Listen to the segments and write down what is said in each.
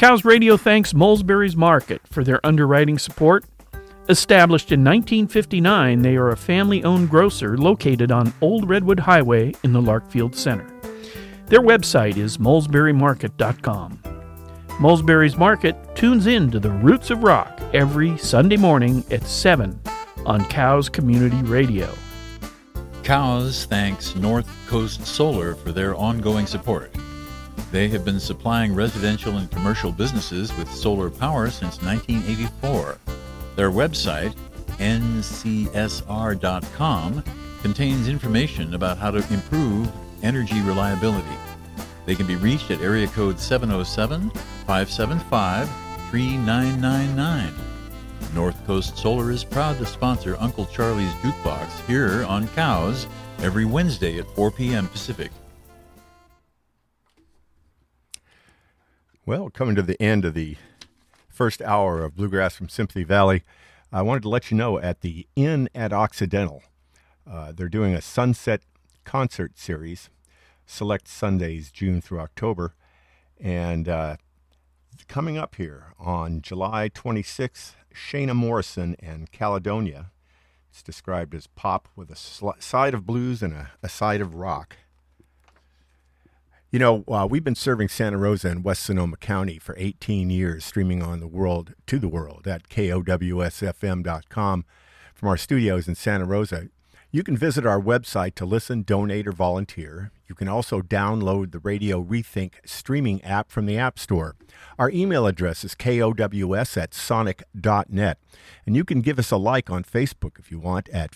Cows Radio thanks Molesbury's Market for their underwriting support. Established in 1959, they are a family-owned grocer located on Old Redwood Highway in the Larkfield Center. Their website is molesburymarket.com. Molesbury's Market tunes in to the Roots of Rock every Sunday morning at 7 on Cows Community Radio. Cows thanks North Coast Solar for their ongoing support. They have been supplying residential and commercial businesses with solar power since 1984. Their website, ncsr.com, contains information about how to improve energy reliability. They can be reached at area code 707-575-3999. North Coast Solar is proud to sponsor Uncle Charlie's Jukebox here on Cows every Wednesday at 4 p.m. Pacific. Well, coming to the end of the first hour of Bluegrass from Sympathy Valley, I wanted to let you know at the Inn at Occidental, they're doing a Sunset concert series, select Sundays, June through October, and coming up here on July 26th, Shana Morrison and Caledonia. It's described as pop with a side of blues and a side of rock. You know, we've been serving Santa Rosa and West Sonoma County for 18 years, streaming on the world at KOWSFM.com from our studios in Santa Rosa. You can visit our website to listen, donate, or volunteer. You can also download the Radio Rethink streaming app from the App Store. Our email address is kows@sonic.net. And you can give us a like on Facebook if you want at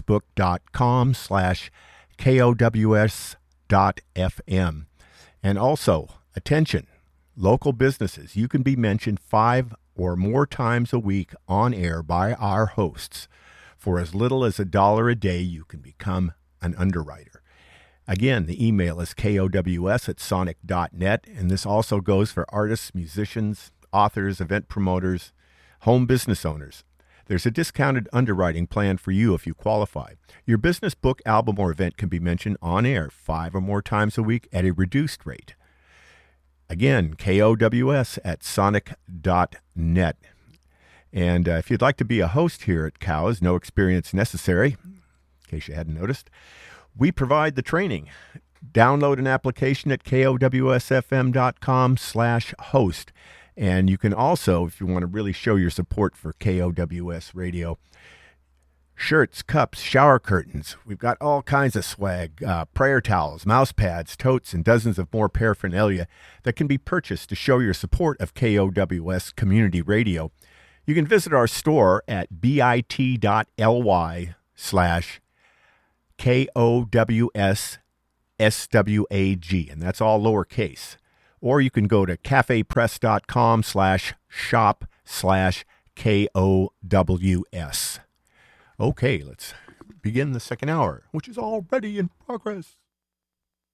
facebook.com/KOWS.FM. And also, attention, local businesses, you can be mentioned 5 or more times a week on air by our hosts. For as little as $1 a day, you can become an underwriter. Again, the email is kows@sonic.net, and this also goes for artists, musicians, authors, event promoters, home business owners. There's a discounted underwriting plan for you if you qualify. Your business, book, album, or event can be mentioned on air 5 or more times a week at a reduced rate. Again, kows@sonic.net. And if you'd like to be a host here at Cows, no experience necessary, in case you hadn't noticed, we provide the training. Download an application at kowsfm.com/host. And you can also, if you want to really show your support for KOWS Radio, shirts, cups, shower curtains. We've got all kinds of swag, prayer towels, mouse pads, totes, and dozens of more paraphernalia that can be purchased to show your support of KOWS Community Radio. You can visit our store at bit.ly/KOWSSWAG, and that's all lowercase. Or you can go to cafepress.com/shop/KOWS. Okay, let's begin the second hour, which is already in progress.